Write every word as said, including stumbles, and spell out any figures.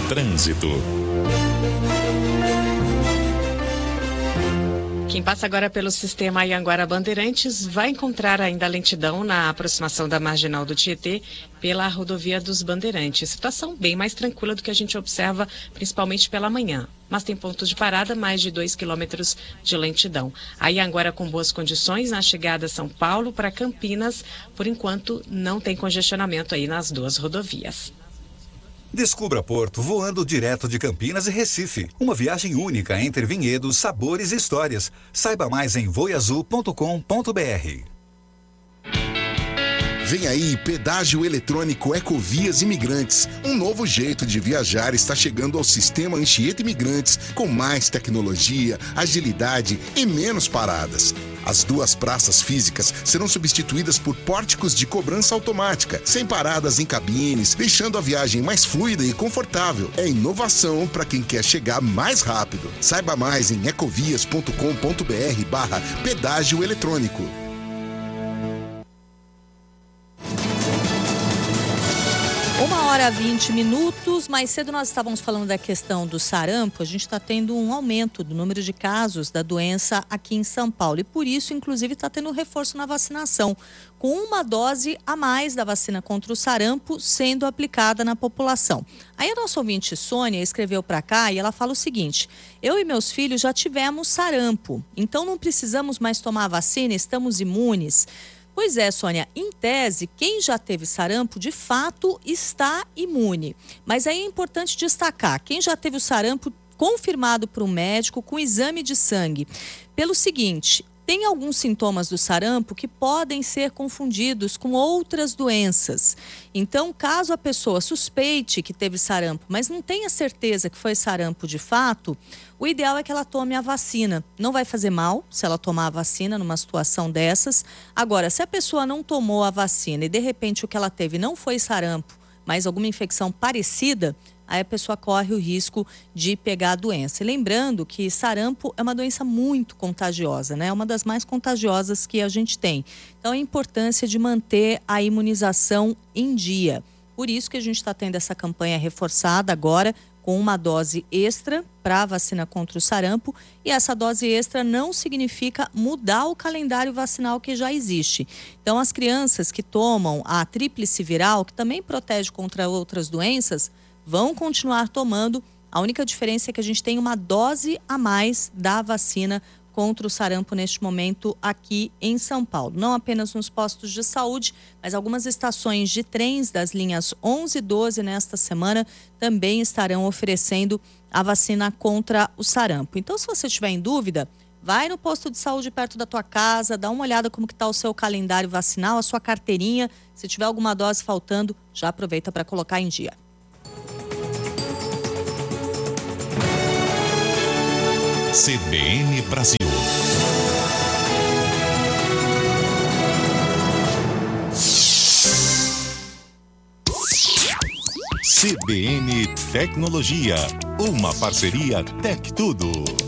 Trânsito. Quem passa agora pelo sistema Anhanguera Bandeirantes vai encontrar ainda lentidão na aproximação da Marginal do Tietê pela rodovia dos Bandeirantes. Situação bem mais tranquila do que a gente observa, principalmente pela manhã. Mas tem pontos de parada, mais de dois quilômetros de lentidão. A Anhanguera com boas condições na chegada a São Paulo para Campinas. Por enquanto, não tem congestionamento aí nas duas rodovias. Descubra Porto voando direto de Campinas e Recife. Uma viagem única entre vinhedos, sabores e histórias. Saiba mais em voiazul ponto com ponto br. Vem aí, pedágio eletrônico Ecovias Imigrantes. Um novo jeito de viajar está chegando ao sistema Anchieta Imigrantes, com mais tecnologia, agilidade e menos paradas. As duas praças físicas serão substituídas por pórticos de cobrança automática, sem paradas em cabines, deixando a viagem mais fluida e confortável. É inovação para quem quer chegar mais rápido. Saiba mais em ecovias ponto com ponto br barra pedágio eletrônico. Uma hora vinte minutos, mais cedo nós estávamos falando da questão do sarampo. A gente está tendo um aumento do número de casos da doença aqui em São Paulo e por isso, inclusive, está tendo um reforço na vacinação, com uma dose a mais da vacina contra o sarampo sendo aplicada na população. Aí a nossa ouvinte Sônia escreveu para cá e ela fala o seguinte: eu e meus filhos já tivemos sarampo, então não precisamos mais tomar a vacina, estamos imunes. Pois é, Sônia, em tese, quem já teve sarampo, de fato, está imune. Mas aí é importante destacar, quem já teve o sarampo confirmado por um médico com exame de sangue, pelo seguinte: tem alguns sintomas do sarampo que podem ser confundidos com outras doenças. Então, caso a pessoa suspeite que teve sarampo, mas não tenha certeza que foi sarampo de fato, o ideal é que ela tome a vacina. Não vai fazer mal se ela tomar a vacina numa situação dessas. Agora, se a pessoa não tomou a vacina e de repente o que ela teve não foi sarampo, mas alguma infecção parecida, aí a pessoa corre o risco de pegar a doença. E lembrando que sarampo é uma doença muito contagiosa, né? É uma das mais contagiosas que a gente tem. Então, a importância de manter a imunização em dia. Por isso que a gente está tendo essa campanha reforçada agora, com uma dose extra para a vacina contra o sarampo, e essa dose extra não significa mudar o calendário vacinal que já existe. Então, as crianças que tomam a tríplice viral, que também protege contra outras doenças, vão continuar tomando. A única diferença é que a gente tem uma dose a mais da vacina contra o sarampo neste momento aqui em São Paulo. Não apenas nos postos de saúde, mas algumas estações de trens das linhas onze e doze nesta semana também estarão oferecendo a vacina contra o sarampo. Então, se você tiver em dúvida, vai no posto de saúde perto da tua casa, dá uma olhada como que está o seu calendário vacinal, a sua carteirinha. Se tiver alguma dose faltando, já aproveita para colocar em dia. C B N Brasil. C B N Tecnologia, uma parceria Tec Tudo.